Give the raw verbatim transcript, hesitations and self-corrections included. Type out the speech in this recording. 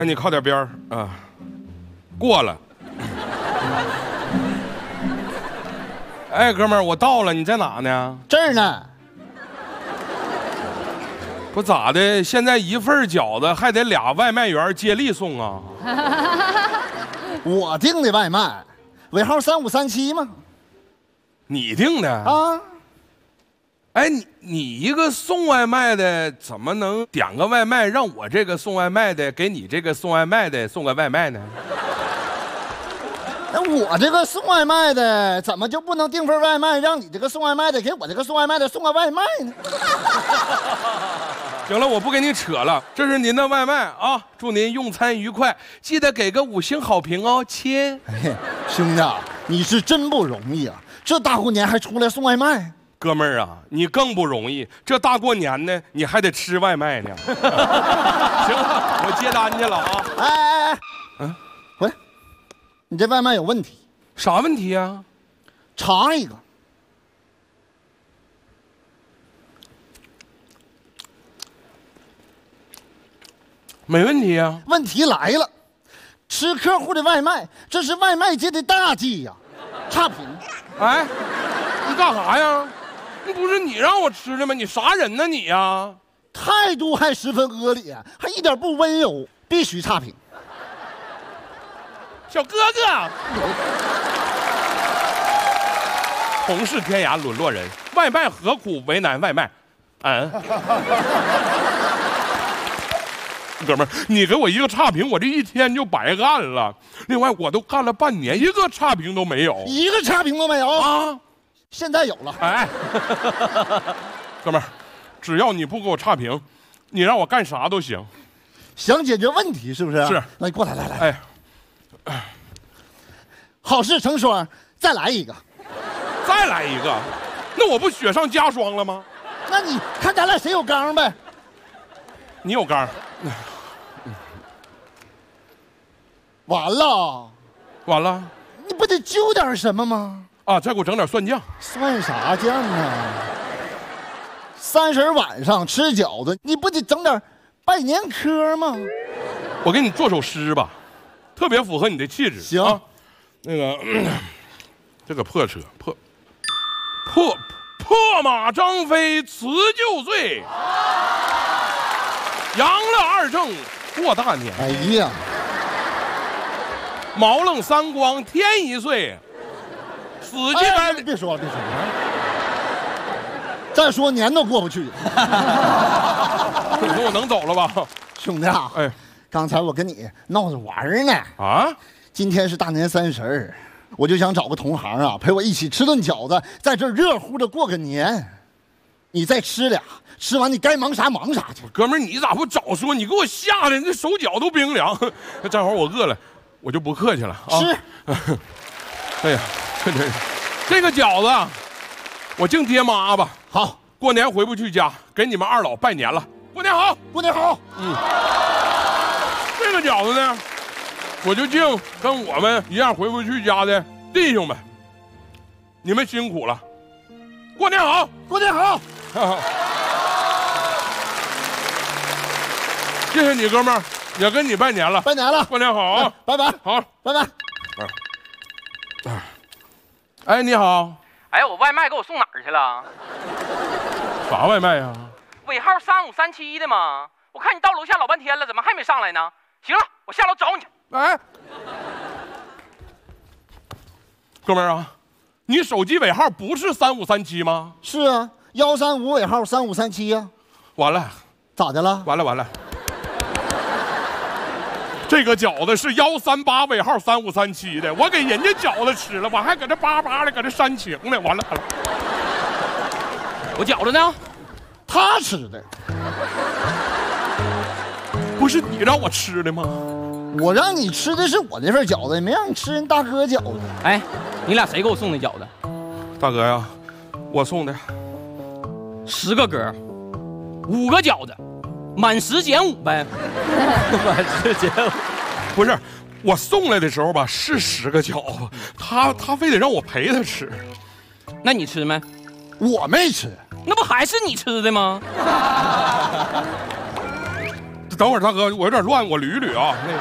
那你靠点边儿啊，过了。哎，哥们儿，我到了，你在哪呢？ 这儿呢。 不咋的，现在一份饺子还得俩外卖员接力送啊。 我订的外卖，尾号三五三七吗？ 你订的啊？ 哎，你你一个送外卖的，怎么能点个外卖让我这个送外卖的给你这个送外卖的送个外卖呢？ 那我这个送外卖的怎么就不能订份外卖，让你这个送外卖的给我这个送外卖的送个外卖呢？ 行了，我不跟你扯了，这是您的外卖啊，祝您用餐愉快，记得给个五星好评哦，亲。 哎，兄弟，你是真不容易啊，这大过年还出来送外卖。 哥们儿啊，你更不容易，这大过年呢，你还得吃外卖呢。行了，我接单去了啊。 哎哎哎， 嗯， 喂，你这外卖有问题。 啥问题啊？ 查一个。 没问题啊。 问题来了，吃客户的外卖，这是外卖界的大忌呀，差评。 哎，你干啥呀？那不是你让我吃的吗？你啥人呢你呀？ 态度还十分恶劣，还一点不温柔，必须差评。 小哥哥，同是天涯沦落人，外卖何苦为难外卖？嗯。哥们儿，你给我一个差评，我这一天就白干了。另外，我都干了半年，一个差评都没有， 一个差评都没有啊！ 现在有了。 哎，哥们儿，只要你不给我差评，你让我干啥都行。 想解决问题是不是？ 是。 那你过来，来来。 哎， 哎，好事成双，再来一个。 再来一个，那我不雪上加霜了吗？ 那你看咱俩谁有刚呗？ 你有刚。 完了， 完了， 你不得揪点什么吗？ 啊，再给我整点蒜酱。 蒜啥酱啊？三十晚上吃饺子，你不得整点拜年科吗？ 我给你做首诗吧，特别符合你的气质。 行， 啊、那个、嗯、这个破车破破破马张飞辞旧岁，杨乐二正过大年。 哎呀！ 毛愣三光天一岁，死鸡白、 哎！别说了，别说了，再说年都过不去。你说我能走了吧， 兄弟啊？哎，刚才我跟你闹着玩呢。啊？今天是大年三十儿，我就想找个同行啊，陪我一起吃顿饺子，在这热乎的过个年。你再吃俩，吃完你该忙啥忙啥去。 哥们儿，你咋不早说？你给我吓得这手脚都冰凉。正好我饿了。我就不客气了啊！ 是， 哎呀，这这这个饺子，我敬爹妈吧。 好， 过年回不去家，给你们二老拜年了。过年好， 过年好。 嗯，这个饺子呢，我就敬跟我们一样回不去家的弟兄们，你们辛苦了。过年好， 过年好。 谢谢你，哥们儿。也跟你拜年了， 拜年了， 过年好啊！ 拜拜， 好， 拜拜。 啊，哎，你好， 哎，我外卖给我送哪儿去了？ 啥外卖呀？ 尾号三五三七的吗？我看你到楼下老半天了，怎么还没上来呢？行了，我下楼找你去。 哎，哥们儿啊，你手机尾号不是三五三七吗？ 是啊，幺三五尾号三五三七呀。 完了， 咋的了？ 完了完了。这个饺子是幺三八尾号三五三七的，我给人家饺子吃了，我还搁这叭叭的搁这煽情呢，完了完了。 我饺子呢？ 他吃的。 不是你让我吃的吗？ 我让你吃的是我这份饺子，也没让你吃人大哥饺子。 哎，你俩谁给我送的饺子？ 大哥呀，我送的。 十个格，五个饺子。满十减五呗， 满十减五， 不是，我送来的时候吧是十个饺子，他他非得让我陪他吃， 那你吃没？ 我没吃， 那不还是你吃的吗？ 等会儿大哥，我有点乱，我捋一捋啊。那